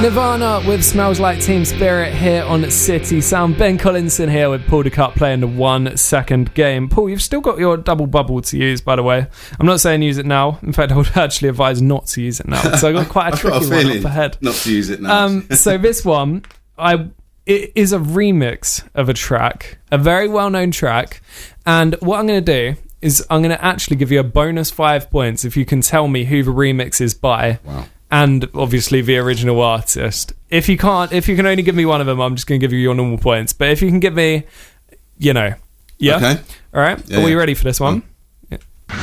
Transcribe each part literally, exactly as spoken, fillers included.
Nirvana with Smells Like Teen Spirit here on City Sound. Ben Collinson here with Paul Ducat playing the one second game. Paul, you've still got your double bubble to use, by the way. I'm not saying use it now. In fact, I would actually advise not to use it now. So I've got quite a tricky got a one up ahead. Not to use it now. Um, so this one, I it is a remix of a track, a very well-known track. And what I'm going to do is I'm going to actually give you a bonus five points if you can tell me who the remix is by. Wow. And obviously the original artist. If you can't, if you can only give me one of them, I'm just going to give you your normal points. But if you can give me, you know, yeah. Okay. All right. Yeah, Are yeah. we ready for this one? Oh.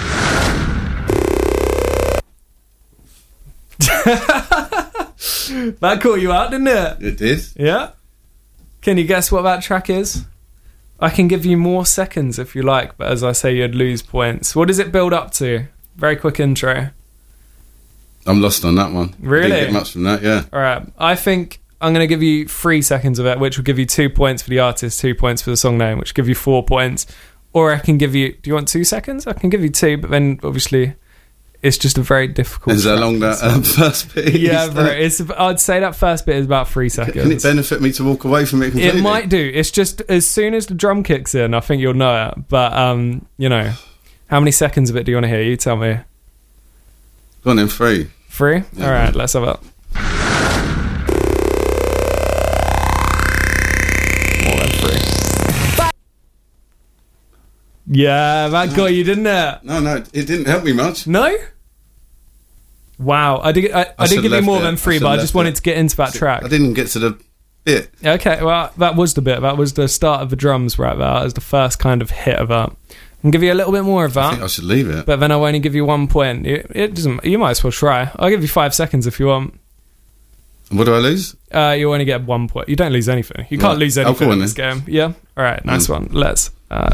Yeah. That caught you out, didn't it? It did. Yeah. Can you guess what that track is? I can give you more seconds if you like, but as I say, you'd lose points. What does it build up to? Very quick intro. I'm lost on that one. Really? Didn't get much from that, yeah. All right. I think I'm going to give you three seconds of it, which will give you two points for the artist, two points for the song name, which will give you four points. Or I can give you... Do you want two seconds? I can give you two, but then obviously it's just a very difficult... Is that track, long that so. um, first bit? Yeah, bro. It's, I'd say that first bit is about three seconds. Can it benefit me to walk away from it completely? It might do. It's just as soon as the drum kicks in, I think you'll know it. But, um, you know, how many seconds of it do you want to hear? You tell me. Go on then, three. Three? Yeah. All right, let's have it. More than three. Yeah, that got you, didn't it? No, no, it didn't help me much. No? Wow, I did. I, I, I did should've give you left more it. than I three, should've but I left just wanted it. to get into that track. I didn't get to the bit. Okay, well, that was the bit. That was the start of the drums right there. That was the first kind of hit of that. I'll give you a little bit more of I that. think I should leave it. But then I'll only give you one point. It, it doesn't. You might as well try. I'll give you five seconds if you want. What do I lose? Uh, you only get one point. You don't lose anything. You can't Right. lose I'll anything go on in this game. Yeah. All right. Nice Mm. one. Let's. Uh,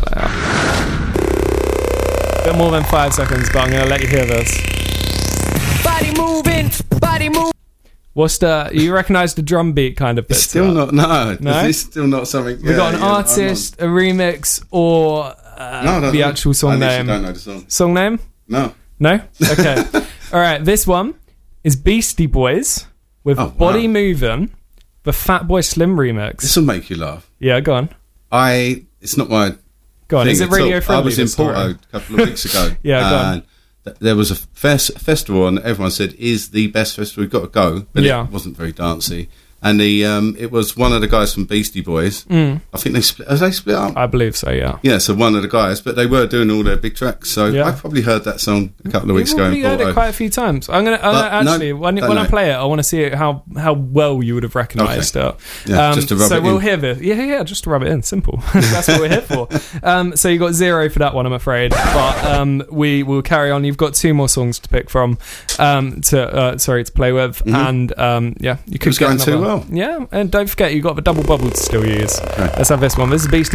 a bit more than five seconds, but I'm going to let you hear this. Body moving, body moving. What's the? You recognise the drum beat kind of bit? It's still to that? not. No, No? it's still not something. We yeah, got an yeah, I'm artist, a remix, or uh, on- No, I don't the know. actual I song literally name. don't know the song. Song name? No. No. Okay. All right. This one is Beastie Boys with Oh, wow. Body Movin', the Fatboy Slim remix. This will make you laugh. Yeah. Go on. I. It's not my. Go on. thing Is it at all. radio friendly? I was in this story? Porto a couple of weeks ago. Yeah, go on. and th- there was a fest- festival, and everyone said, "Is the best festival? We've got to go." But Yeah. it wasn't very dancey. And the um, it was one of the guys from Beastie Boys. Mm. I think they split. Have they split up? I believe so. Yeah. Yeah, so one of the guys, but they were doing all their big tracks. So Yeah. I probably heard that song a couple of weeks You've ago probably in heard Porto. it quite a few times. I'm gonna, I'm But gonna no, actually when don't when I know. play it, I want to see it, how how well you would have recognised it. Yeah, just to rub so it we'll in. hear this. Yeah, yeah, just to rub it in. Simple. That's what we're here for. Um, so you got zero for that one, I'm afraid. But um, we will carry on. You've got two more songs to pick from. Um, to uh, sorry to play with, Mhm. and um, yeah, you could was get going too another- well. Yeah, and don't forget you got the double bubble to still use. Okay. Let's have this one. This is Beastie